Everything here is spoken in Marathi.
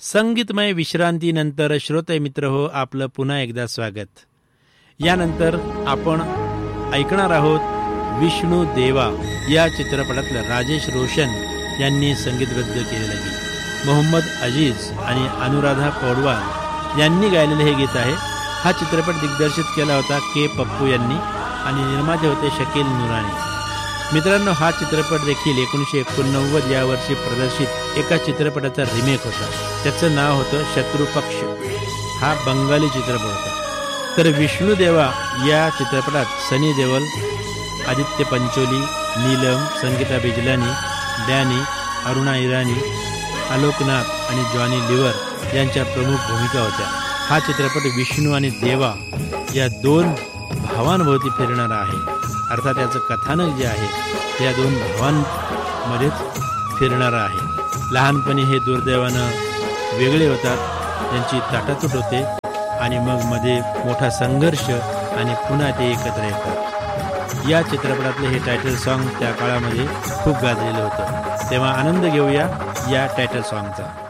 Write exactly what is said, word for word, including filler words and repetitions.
संगीतमय विश्रांतीनंतर श्रोते मित्र हो, आपलं पुन्हा एकदा स्वागत. यानंतर आपण ऐकणार आहोत विष्णू देवा या चित्रपटातलं राजेश रोशन यांनी संगीतबद्ध केलेलं गीत. मोहम्मद अजीज आणि अनुराधा पौडवाल यांनी गायलेलं हे गीत आहे. हा चित्रपट दिग्दर्शित केला होता के पप्पू यांनी आणि निर्माते होते शकील नुरानी. मित्रांनो, हा चित्रपट देखील एकोणीसशे एकोणनव्वद या वर्षी प्रदर्शित एका चित्रपटाचा रिमेक होता. त्याचं नाव होतं शत्रुपक्ष. हा बंगाली चित्रपट होता. तर विष्णू देवा या चित्रपटात सनी देओल, आदित्य पंचोली, नीलम, संगीता बिजलानी, डॅनी, अरुणा इराणी, आलोकनाथ आणि जॉनी लिव्हर यांच्या प्रमुख भूमिका होत्या. हा चित्रपट विष्णू आणि देवा या दोन भावांभोवती फिरणारा आहे. अर्थात याचं कथानक जे आहे या दोन भावांमध्येच फिरणारं आहे. लहानपणी हे दुर्दैवानं वेगळे होतात, त्यांची ताटातूट होते आणि मग मध्ये मोठा संघर्ष आणि पुन्हा ते एकत्र येतात. या चित्रपटातले हे टायटल सॉन्ग त्या काळामध्ये खूप गाजलेलं होतं. तेव्हा आनंद घेऊया या टायटल सॉन्गचा.